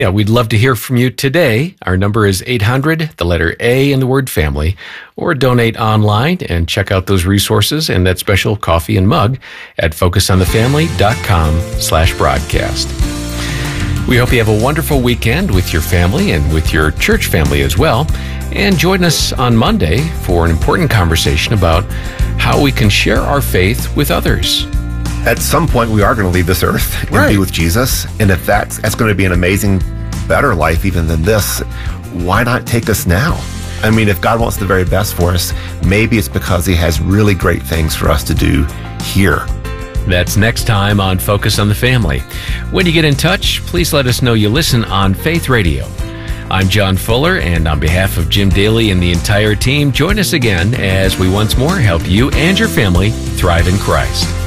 Yeah, we'd love to hear from you today. Our number is 800, the letter A in the word family, or donate online and check out those resources and that special coffee and mug at focusonthefamily.com/broadcast. We hope you have a wonderful weekend with your family and with your church family as well. And join us on Monday for an important conversation about how we can share our faith with others. At some point, we are going to leave this earth and be with Jesus. And if that's going to be an amazing, better life even than this, why not take us now? I mean, if God wants the very best for us, maybe it's because he has really great things for us to do here. That's next time on Focus on the Family. When you get in touch, please let us know you listen on Faith Radio. I'm John Fuller, and on behalf of Jim Daly and the entire team, join us again as we once more help you and your family thrive in Christ.